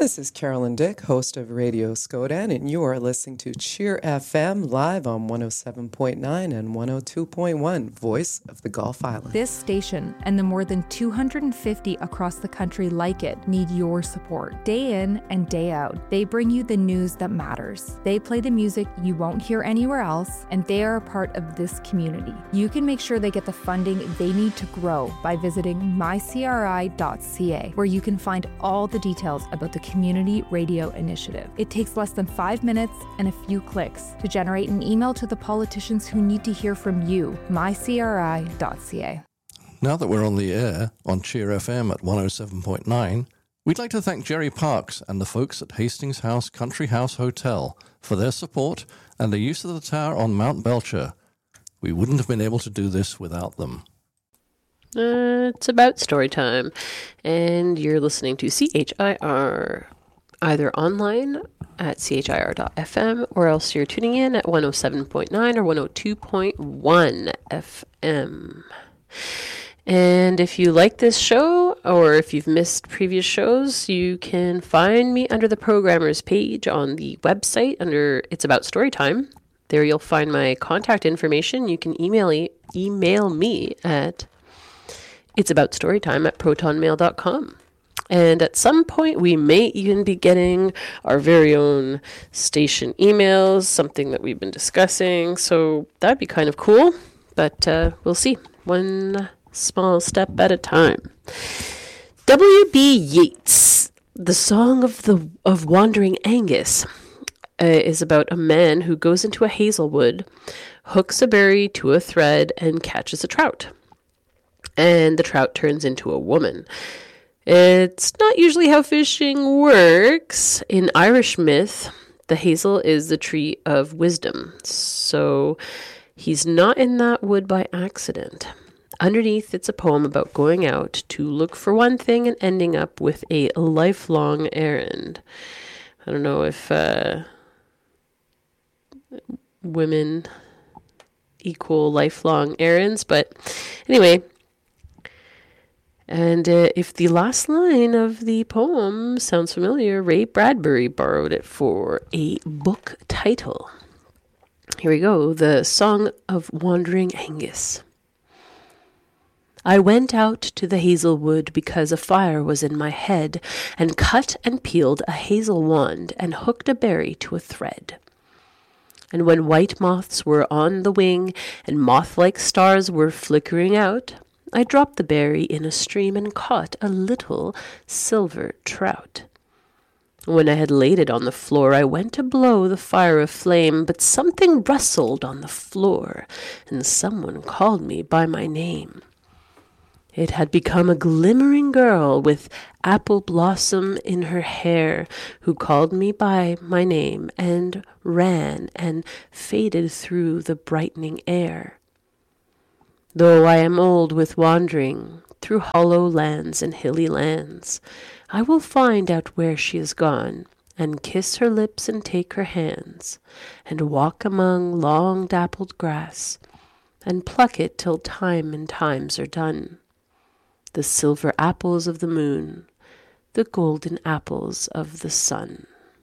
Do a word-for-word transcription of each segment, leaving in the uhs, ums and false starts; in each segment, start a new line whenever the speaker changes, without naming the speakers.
This is Carolyn Dick, host of Radio Skodan, and you are listening to Cheer F M live on one oh seven point nine and one oh two point one, Voice of the Gulf Islands.
This station and the more than two hundred fifty across the country like it need your support. Day in and day out, they bring you the news that matters. They play the music you won't hear anywhere else, and they are a part of this community. You can make sure they get the funding they need to grow by visiting my c r i dot c a, where you can find all the details about the Community Radio Initiative. It takes less than five minutes and a few clicks to generate an email to the politicians who need to hear from you. my c r i dot c a.
Now that we're on the air on Cheer F M at one oh seven point nine, we'd like to thank Jerry Parks and the folks at Hastings House Country House Hotel for their support and the use of the tower on Mount Belcher. We wouldn't have been able to do this without them.
Uh, it's about story time, and you're listening to C H I R, either online at c h i r dot f m, or else you're tuning in at one oh seven point nine or one oh two point one F M. And if you like this show, or if you've missed previous shows, you can find me under the programmers page on the website under It's About Storytime. There you'll find my contact information. You can email, e- email me at It's About Storytime at proton mail dot com. And at some point, we may even be getting our very own station emails, something that we've been discussing. So that'd be kind of cool. But uh, we'll see. One small step at a time. W B Yeats, the Song of the of Wandering Angus, uh, is about a man who goes into a hazelwood, hooks a berry to a thread, and catches a trout. And the trout turns into a woman. It's not usually how fishing works. In Irish myth, the hazel is the tree of wisdom. So he's not in that wood by accident. Underneath, it's a poem about going out to look for one thing and ending up with a lifelong errand. I don't know if uh, women equal lifelong errands, but anyway. And uh, if the last line of the poem sounds familiar, Ray Bradbury borrowed it for a book title. Here we go, The Song of Wandering Angus. I went out to the hazel wood because a fire was in my head, and cut and peeled a hazel wand and hooked a berry to a thread. And when white moths were on the wing and moth-like stars were flickering out, I dropped the berry in a stream and caught a little silver trout. When I had laid it on the floor, I went to blow the fire aflame, but something rustled on the floor, and someone called me by my name. It had become a glimmering girl with apple blossom in her hair, who called me by my name and ran and faded through the brightening air. Though I am old with wandering through hollow lands and hilly lands, I will find out where she is gone, and kiss her lips and take her hands, and walk among long dappled grass, and pluck it till time and times are done. The silver apples of the moon, the golden apples of the sun.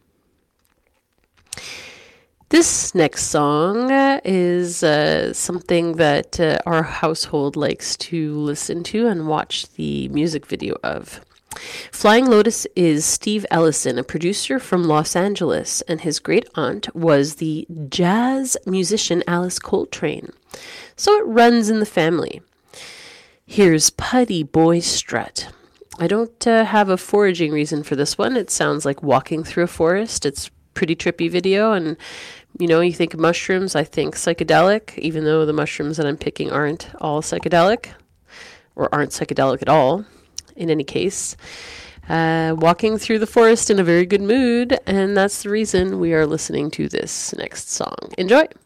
This next song uh, is uh, something that uh, our household likes to listen to and watch the music video of. Flying Lotus is Steve Ellison, a producer from Los Angeles, and his great aunt was the jazz musician Alice Coltrane. So it runs in the family. Here's Putty Boy Strut. I don't uh, have a foraging reason for this one. It sounds like walking through a forest. It's pretty trippy video, and you know, you think of mushrooms, I think psychedelic, even though the mushrooms that I'm picking aren't all psychedelic, or aren't psychedelic at all, in any case. Uh, walking through the forest in a very good mood, and that's the reason we are listening to this next song. Enjoy!